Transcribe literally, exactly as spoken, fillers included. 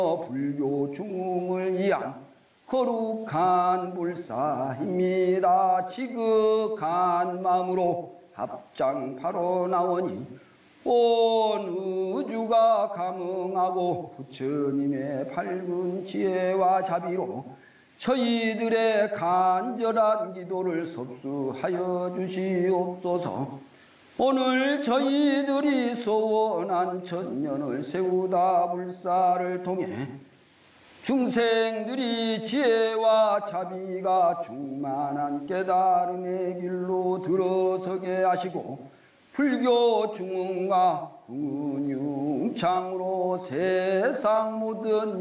불교 중흥을 위한 거룩한 불사입니다. 지극한 마음으로 합장파로 나오니 온 우주가 감응하고 부처님의 밝은 지혜와 자비로 저희들의 간절한 기도를 섭수하여 주시옵소서. 오늘 저희들이 소원한 천년을 세우다 불사를 통해 중생들이 지혜와 자비가 충만한 깨달음의 길로 들어서게 하시고 불교 중흥과 근융창으로 세상 모든